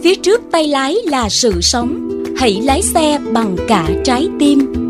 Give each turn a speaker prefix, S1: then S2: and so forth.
S1: Phía trước tay lái là sự sống. Hãy lái xe bằng cả trái tim.